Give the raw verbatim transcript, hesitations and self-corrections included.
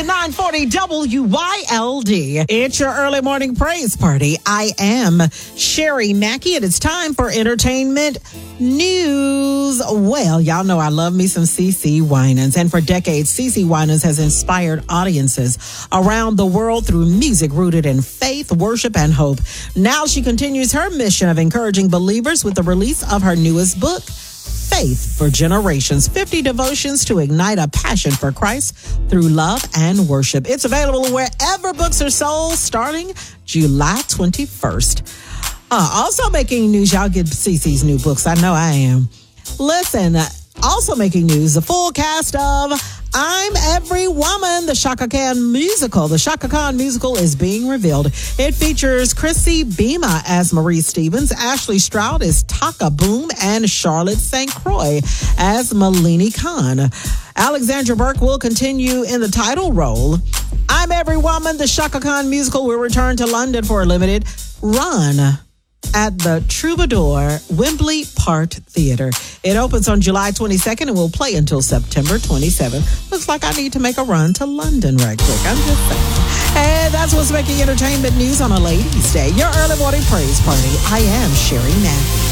nine forty W Y L D. It's your early morning praise party. I am Sherry Mackey, and it's time for entertainment news. Well, y'all know I love me some CeCe Winans, and for decades, CeCe Winans has inspired audiences around the world through music rooted in faith, worship, and hope. Now she continues her mission of encouraging believers with the release of her newest book, Faith for Generations, fifty devotions to ignite a passion for Christ through love and worship. It's available wherever books are sold starting July twenty-first. Uh, also making news, y'all get CeCe's new books. I know I am. Listen, also making news, the full cast of I'm Every Woman, the Chaka Khan musical. The Chaka Khan musical is being revealed. It features Chrissy Bima as Marie Stevens, Ashley Stroud as Taka Boom, and Charlotte Saint Croix as Malini Khan. Alexandra Burke will continue in the title role. I'm Every Woman, the Chaka Khan musical will return to London for a limited run at the Troubadour Wembley Park Theatre. It opens on July twenty-second and will play until September twenty-seventh. Looks like I need to make a run to London right quick. I'm just saying. And that's what's making entertainment news on a Ladies' Day. Your early morning praise party. I am Sherry Mackey.